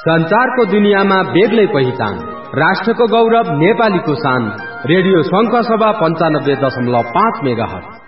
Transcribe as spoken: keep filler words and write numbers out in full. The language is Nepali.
संचारको दुनियाँमा बेग्लै पहिचान, राष्ट्रको गौरव, नेपालीको शान। रेडियो शंख सभा पञ्चानब्बे दशमलव पाँच मेगाहर्ज।